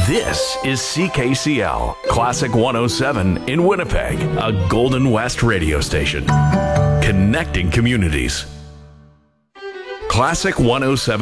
This is CKCL, Classic 107 in Winnipeg, a Golden West radio station. Connecting communities. Classic 107.